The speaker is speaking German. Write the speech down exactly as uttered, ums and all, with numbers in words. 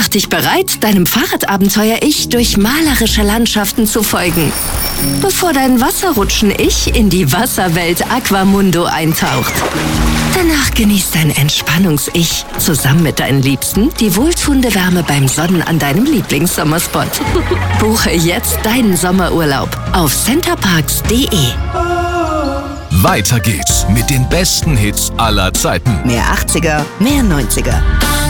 Mach dich bereit, deinem Fahrradabenteuer-Ich durch malerische Landschaften zu folgen, bevor dein Wasserrutschen-Ich in die Wasserwelt Aquamundo eintaucht. Danach genießt dein Entspannungs-Ich zusammen mit deinen Liebsten die wohltuende Wärme beim Sonnen an deinem Lieblingssommerspot. Buche jetzt deinen Sommerurlaub auf centerparks punkt de. Weiter geht's mit den besten Hits aller Zeiten. Mehr achtziger, mehr neunziger.